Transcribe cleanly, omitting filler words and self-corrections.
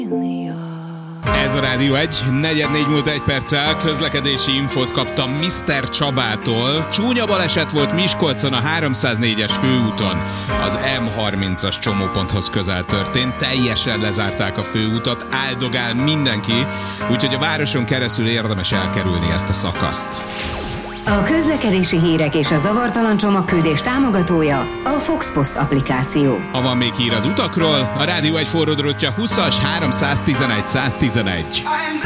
Ez a Rádió 1, 4:04 múlt 1 perccel, közlekedési infót kaptam Mr. Csabától. Csúnya baleset volt Miskolcon a 304-es főúton. Az M30-as csomóponthoz közel történt, teljesen lezárták a főútat, áldogál mindenki, úgyhogy a városon keresztül érdemes elkerülni ezt a szakaszt. A közlekedési hírek és a zavartalan csomagküldés támogatója a Fox Post applikáció. Ha van még hír az utakról, a Rádió 1 forródrótja 20-as 311 111.